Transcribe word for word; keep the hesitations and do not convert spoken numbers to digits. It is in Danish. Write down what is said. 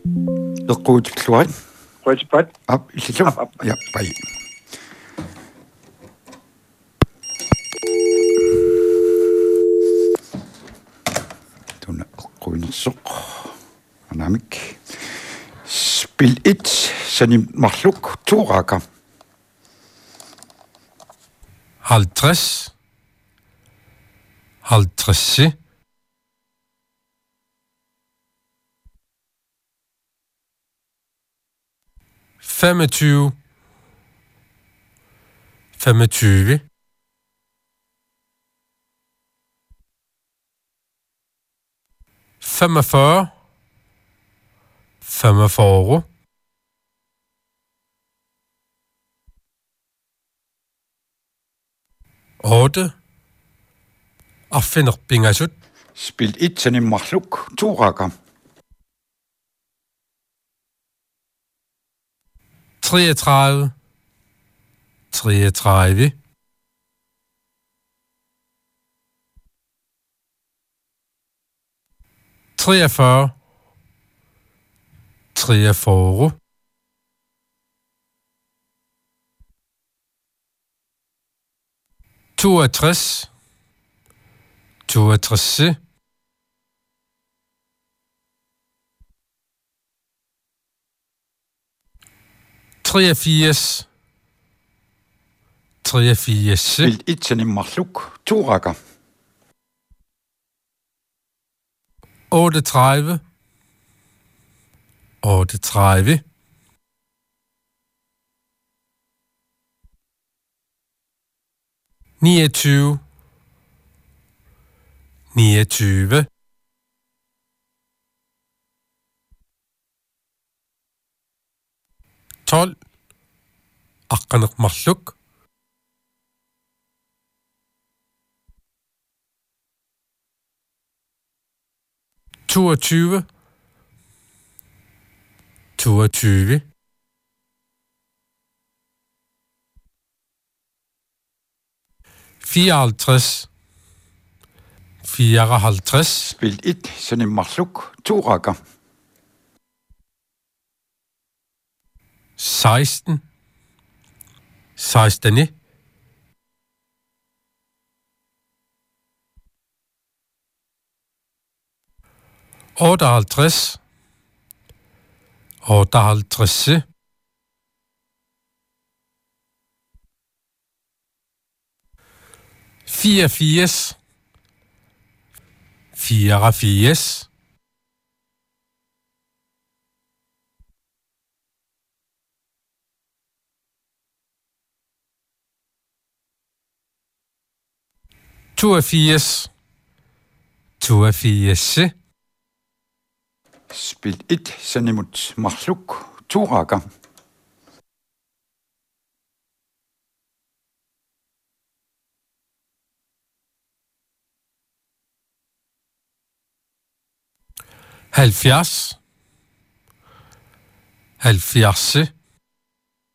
Eqquutipluarit. Quitipat. Ap illu. Ap ap. Ja, pai. Tunna eqquinersoq. Anamik. Spil et sanim marluk tuuraka. halvtreds, halvtreds, femogtyve, femogtyve, femogfyrre, femogfyrre, otte, og finder pingasut, Spil et sanim marluk tuuraka. treogtredive, treogtredive, treogfyrre, treogfyrre, toogtres, toogtres, treogfirs, treogfirs, Spil et sanim marluk tuuraka. otteogtredive, otteogtredive, niogtyve, niogtyve, tolv, аққанеқ марлук, toogtyve, toogtyve, fireoghalvtreds, fireoghalvtreds, Spil et sanim marluk tuuraka. seksten, seksten, otteoghalvtreds, otteoghalvtreds, fireogfirs, fireogfirs, toogfirs, toogfirs, Spil et sanimut marluk tuuraka. halvfjerds, halvfjerds,